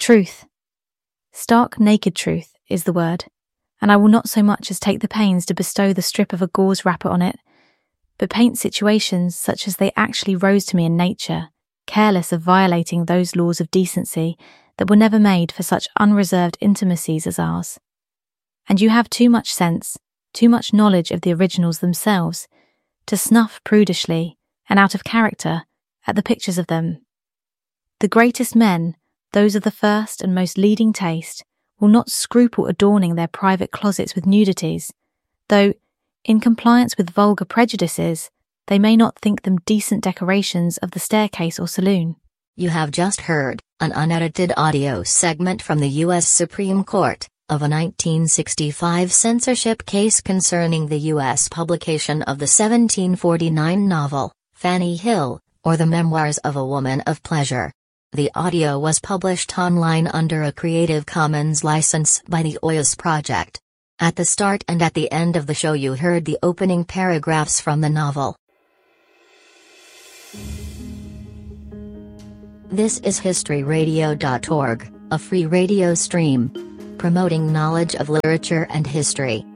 Truth. Stark naked truth is the word, and I will not so much as take the pains to bestow the strip of a gauze wrapper on it, but paint situations such as they actually rose to me in nature, careless of violating those laws of decency that were never made for such unreserved intimacies as ours. And you have too much sense, too much knowledge of the originals themselves, to snuff prudishly and out of character at the pictures of them. The greatest men, those of the first and most leading taste, will not scruple adorning their private closets with nudities, though, in compliance with vulgar prejudices, they may not think them decent decorations of the staircase or saloon. You have just heard an unedited audio segment from the U.S. Supreme Court of a 1965 censorship case concerning the U.S. publication of the 1749 novel, Fanny Hill, or the Memoirs of a Woman of Pleasure. The audio was published online under a Creative Commons license by the OIS Project. At the start and at the end of the show you heard the opening paragraphs from the novel. This is historyradio.org, a free radio stream promoting knowledge of literature and history.